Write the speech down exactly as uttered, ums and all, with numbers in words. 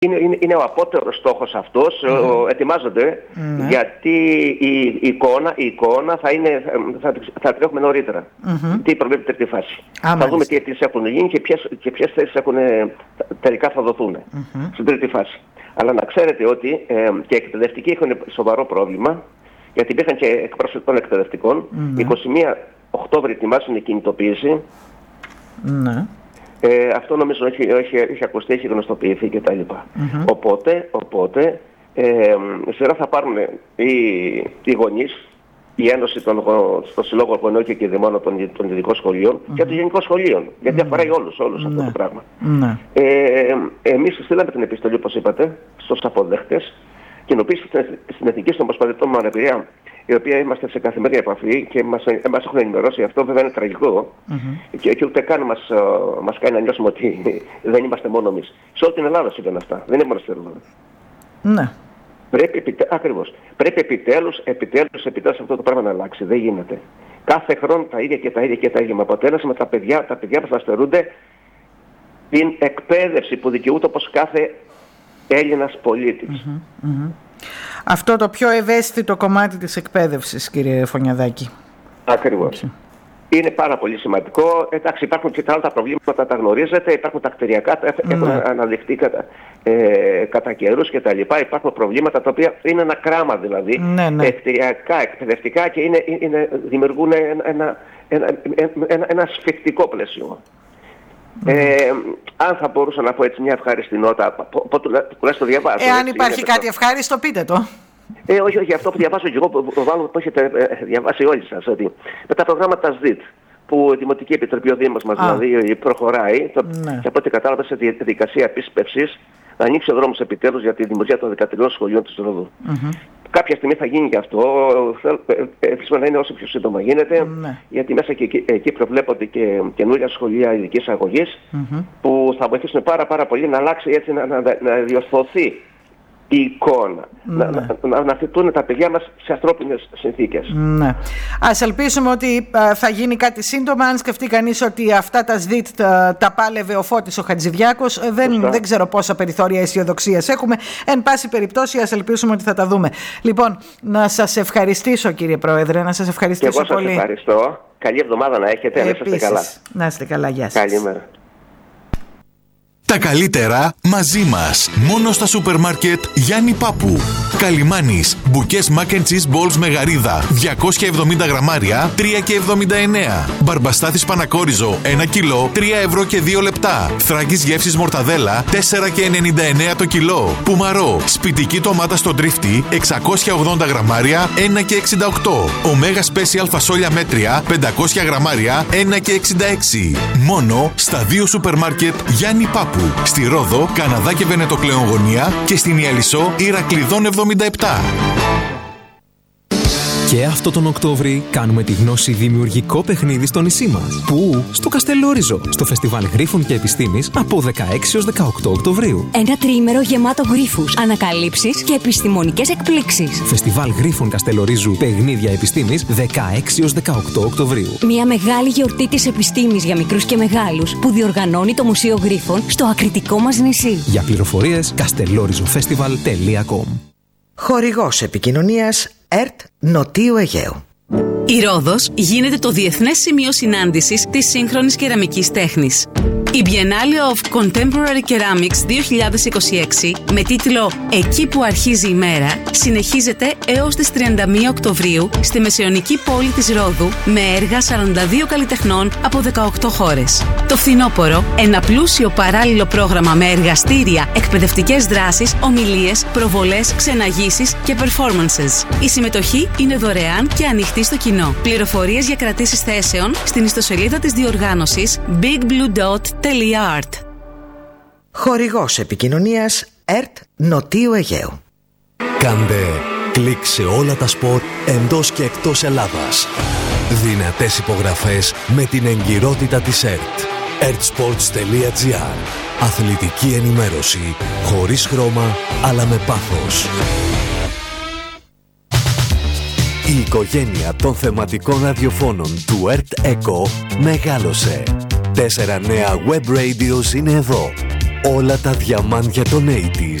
Είναι, είναι, είναι ο απότερος στόχος αυτός, mm. ο, ετοιμάζονται, mm. γιατί η, η, εικόνα, η εικόνα θα, είναι, θα, θα την έχουμε νωρίτερα. Mm-hmm. Τι προβλέπεται τρίτη φάση. Ah, θα δούμε τι αιτήσεις έχουν γίνει και ποιες, και ποιες θέσεις έχουν, τελικά θα δοθούν mm-hmm. στην τρίτη φάση. Αλλά να ξέρετε ότι ε, και οι εκπαιδευτικοί έχουν σοβαρό πρόβλημα, γιατί υπήρχαν και εκπρόσωποι των εκπαιδευτικών. Mm-hmm. εικοστή πρώτη Οκτώβρη ετοιμάζουν η κινητοποίηση. Mm-hmm. Ε, αυτό νομίζω έχει, έχει, έχει ακουστεί, έχει γνωστοποιηθεί κτλ. Mm-hmm. Οπότε, οπότε ε, σειρά θα πάρουν οι, οι γονείς, η Ένωση των στο Συλλόγο Γονέων και Κηδημόνων των, των Ειδικών Σχολείων mm-hmm. και των Γενικών Σχολείων. Γιατί mm-hmm. αφορά όλους, όλους mm-hmm. αυτό το πράγμα. Mm-hmm. Ε, εμείς στείλαμε την επιστολή, όπως είπατε, στους αποδέχτες, κοινοποίηση στην Εθνική στον Ομοσπονδιακό με Αναπηρία, η οποία είμαστε σε καθημερινή επαφή και μας, μας έχουν ενημερώσει αυτό. Βέβαια είναι τραγικό mm-hmm. και, και ούτε καν μας, uh, μας κάνει να νιώσουμε ότι δεν είμαστε μόνο εμείς. Σε όλη την Ελλάδα συμβαίνουν αυτά. Δεν είναι μόνο στην Ελλάδα. Ναι. Πρέπει, επιτε... Ακριβώς. Πρέπει επιτέλους, επιτέλους, επιτέλους αυτό το πράγμα να αλλάξει. Δεν γίνεται. Κάθε χρόνο τα ίδια και τα ίδια και τα ίδια. Με αποτέλεσμα τα παιδιά, τα παιδιά μας να στερούνται την εκπαίδευση που δικαιούται όπως κάθε Έλληνας πολίτης. Mm-hmm. Mm-hmm. Αυτό το πιο ευαίσθητο κομμάτι της εκπαίδευσης, κύριε Φωνιαδάκη. Ακριβώς. Mm-hmm. Είναι πάρα πολύ σημαντικό. Εντάξει, υπάρχουν και τα άλλα προβλήματα, τα γνωρίζετε. Υπάρχουν τα κτηριακά, τα mm-hmm. έχουν αναδειχθεί κατά, ε, κατά καιρούς και τα λοιπά. Υπάρχουν προβλήματα τα οποία είναι ένα κράμα δηλαδή. Mm-hmm. Κτηριακά, εκπαιδευτικά και είναι, είναι, δημιουργούν ένα, ένα, ένα, ένα, ένα σφιχτικό πλαίσιο. Mm. Ε, αν θα μπορούσα να πω έτσι μια ευχάριστη νότα, τουλάχιστον διαβάζω. Εάν υπάρχει κάτι ευχάριστο, πείτε το. Ε, όχι, όχι, αυτό που διαβάζω και εγώ, που, βάλω, που έχετε ε, διαβάσει όλοι σας, ότι με τα προγράμματα ΣΔΙΤ, που η Δημοτική Επιτροπή, ο Δήμος μας ah. δηλαδή προχωράει, το, ναι. και από ό,τι κατάλαβα σε διαδικασία επίσπευσης, να ανοίξει ο δρόμος επιτέλους για τη δημιουργία των δεκατριών σχολείων της Ρόδου. Mm-hmm. Κάποια στιγμή θα γίνει και αυτό, ελπίζουμε να είναι όσο πιο σύντομα γίνεται, mm-hmm. γιατί μέσα και εκεί, εκεί προβλέπονται και καινούρια σχολεία ειδικής αγωγής, mm-hmm. που θα βοηθήσουν πάρα πάρα πολύ να αλλάξει έτσι, να, να, να διορθωθεί η εικόνα, ναι. να, να, να φοιτούν τα παιδιά μας σε ανθρώπινες συνθήκες. Ναι. Ας ελπίσουμε ότι α, θα γίνει κάτι σύντομα. Αν σκεφτεί κανείς ότι αυτά τα ΣΔΙΤ τα, τα πάλευε ο Φώτης ο Χατζηδιάκος, δεν, δεν ξέρω πόσα περιθώρια αισιοδοξίας έχουμε. Εν πάση περιπτώσει, ας ελπίσουμε ότι θα τα δούμε. Λοιπόν, να σας ευχαριστήσω, κύριε Πρόεδρε, να σας ευχαριστήσω πολύ. Και εγώ σας ευχαριστώ. Καλή εβδομάδα να έχετε, να είστε καλά. Να είστε καλά, γεια σας. Καλημέρα. Τα καλύτερα μαζί μας. Μόνο στα σούπερ μάρκετ Γιάννη Πάπου. Καλιμάνης. Μπουκές mac and cheese balls με γαρίδα. διακόσια εβδομήντα γραμμάρια. τρία και εβδομήντα εννέα. Μπαρμπαστάθης Πανακόριζο. ένα κιλό. τρία ευρώ και δύο λεπτά. Θράκης γεύσης μορταδέλα. τέσσερα και ενενήντα εννέα το κιλό. Πουμαρό. Σπιτική ντομάτα στο τρίφτη. εξακόσια ογδόντα γραμμάρια. ένα και εξήντα οκτώ. Ομέγα Special φασόλια μέτρια. πεντακόσια γραμμάρια. ένα και εξήντα έξι. Μόνο στα δύο σούπερ μάρκετ Γιάννη Πάπου. Στη Ρόδο, Καναδά και Βενετοκλέον γωνία και στην Ιαλισσό Ηρακλειδών εβδομήντα επτά. Και αυτό τον Οκτώβρη κάνουμε τη γνώση δημιουργικό παιχνίδι στο νησί μας. Πού? Στο Καστελόριζο, στο Φεστιβάλ Γρίφων και Επιστήμης από δεκαέξι έως δεκαοκτώ Οκτωβρίου. Ένα τριήμερο γεμάτο γρίφους, ανακαλύψεις και επιστημονικές εκπλήξεις. Φεστιβάλ Γρίφων Καστελορίζου, παιχνίδια επιστήμης δεκαέξι έως δεκαοκτώ Οκτωβρίου. Μια μεγάλη γιορτή της επιστήμης για μικρούς και μεγάλους που διοργανώνει το Μουσείο Γρίφων στο ακριτικό μας νησί. Για πληροφορίες καστελόριζοφεστιβάλ τελεία κομ. Χορηγός επικοινωνίας ΕΡΤ Νοτίου Αιγαίου. Η Ρόδος γίνεται το διεθνές σημείο συνάντησης της σύγχρονης κεραμικής τέχνης. Η Biennale of Contemporary Ceramics δύο χιλιάδες είκοσι έξι με τίτλο «Εκεί που αρχίζει η μέρα» συνεχίζεται έως τις τριάντα μία Οκτωβρίου στη μεσαιωνική πόλη της Ρόδου με έργα σαράντα δύο καλλιτεχνών από δεκαοκτώ χώρες. Το φθινόπωρο, ένα πλούσιο παράλληλο πρόγραμμα με εργαστήρια, εκπαιδευτικές δράσεις, ομιλίες, προβολές, ξεναγήσεις και performances. Η συμμετοχή είναι δωρεάν και ανοιχτή στο κοινό. Πληροφορίες για κρατήσεις θέσεων στην ιστοσελίδα της διοργάνωσης big blue dot τελεία art. Χορηγός επικοινωνίας ΕΡΤ Νοτίου Αιγαίου. Κάντε κλικ σε όλα τα σπορ εντός και εκτός Ελλάδας. Δυνατές υπογραφές με την εγκυρότητα της ΕΡΤ. ερτ-σπορτς τελεία τζι άρ. Αθλητική ενημέρωση χωρίς χρώμα αλλά με πάθος. Η οικογένεια των θεματικών ραδιοφώνων του ΕΡΤ Echo μεγάλωσε. Τέσσερα νέα web radios είναι εδώ. Όλα τα διαμάντια των ογδόντα.